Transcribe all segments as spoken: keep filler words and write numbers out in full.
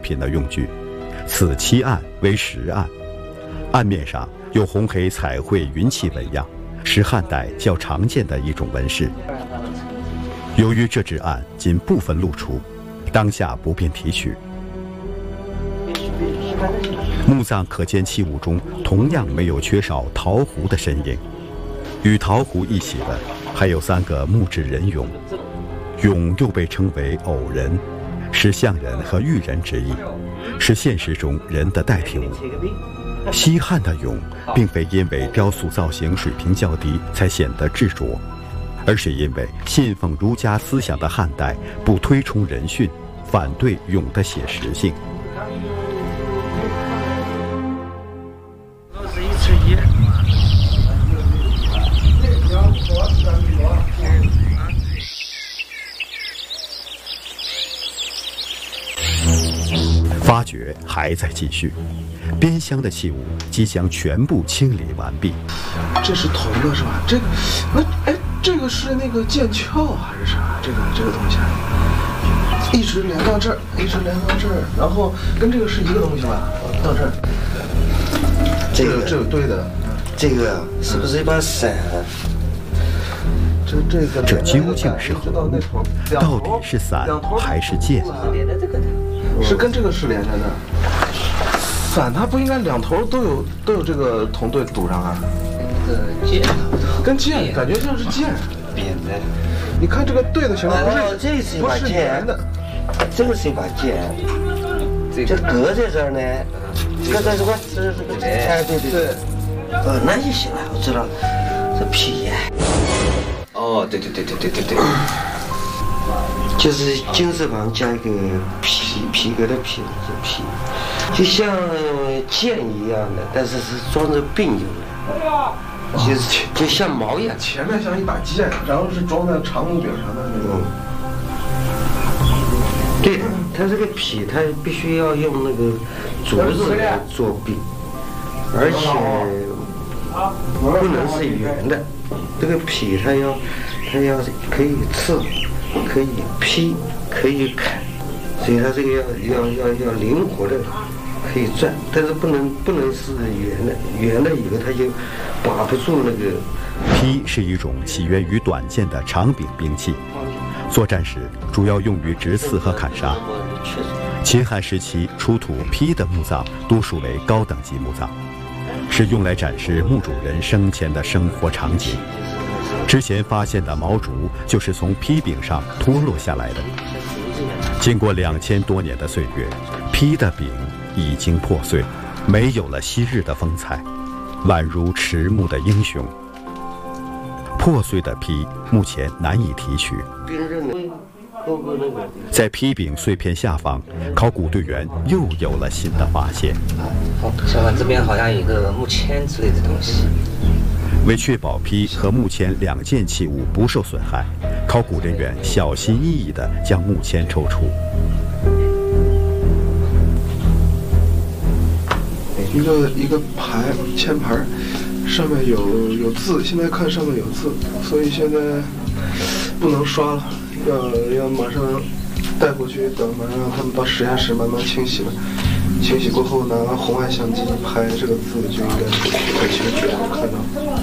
品的用具。此漆案为石案，案面上有红黑彩绘云气纹样，是汉代较常见的一种纹饰。由于这只案仅部分露出，当下不便提取。墓葬可见器物中同样没有缺少桃壶的身影，与桃壶一起的还有三个木质人俑，俑又被称为偶人，是象人和玉人之意，是现实中人的代替物。西汉的俑并非因为雕塑造型水平较低才显得执着，而是因为信奉儒家思想的汉代不推崇人殉，反对俑的写实性。 都是一尺一。 发掘还在继续，边厢的器物即将全部清理完毕。 这是铜的是吧？这个，那哎，这个是那个剑鞘还是啥？这个这个东西，一直连到这儿，一直连到这儿，然后跟这个是一个东西吧？到这儿， 这个这个对的， 这个是不是一把伞？ 这这个这究竟是何物？到底是伞还是剑？ 是跟这个是连着的。伞它不应该两头都有都有这个铜对堵上啊？ 那个剑， 跟剑感觉像是剑， 扁的。 你看这个对的形状不是哦，这是一把剑的， 这个是一把剑，这搁在这儿呢，搁在这块，这这个，哎，对对对，呃，那就行了，我知道，这皮呀。哦，对对对对对对对，就是金字旁加一个皮，皮革的皮，这皮，就像剑一样的，但是是装着并用的，就是就像矛一样， 前面像一把剑，然后是装在长木柄上的那种。 对的，它这个皮它必须要用那个竹子来做柄，而且不能是圆的。这个皮它要，它要可以刺，可以劈，可以砍，所以它这个要要要要灵活的，可以转，但是不能不能是圆的，圆了以后它就把不住那个。 劈是一种起源于短剑的长柄兵器，作战时主要用于直刺和砍杀。秦汉时期出土劈的墓葬多数为高等级墓葬，是用来展示墓主人生前的生活场景。之前发现的毛竹就是从劈柄上脱落下来的。经过两千多年的岁月，劈的柄已经破碎，没有了昔日的风采，宛如迟暮的英雄。破碎的劈目前难以提取。在劈柄碎片下方，考古队员又有了新的发现。 好，小王这边好像有一个木签之类的东西。 为确保劈和木签两件器物不受损害，考古人员小心翼翼地将木签抽出。 一个一个牌签牌，上面有有字，现在看上面有字，所以现在不能刷了，要要马上带回去，等马上让他们到实验室慢慢清洗了。清洗过后拿红外相机拍这个字，就应该很清楚能看到。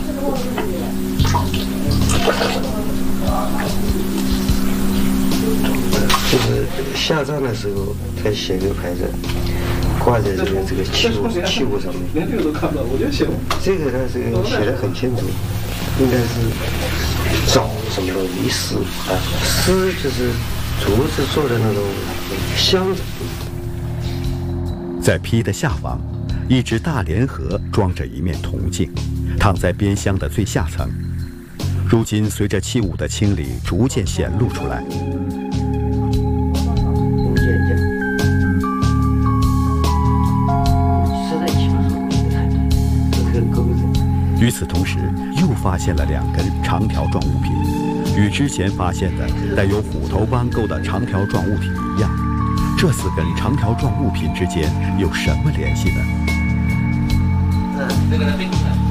就是下葬的时候，他写个牌子，挂在这个这个器物器物上面。 连这个都看不到，我觉得写这个他这个写的很清楚，应该是找什么遗丝啊，丝就是竹子做的那种箱子。 在劈的下方，一只大莲盒装着一面铜镜，躺在边箱的最下层。如今随着器物的清理，逐渐显露出来。与此同时，又发现了两根长条状物品，与之前发现的带有虎头弯钩的长条状物体一样。这四根长条状物品之间有什么联系呢？ 嗯，这个呢并不是。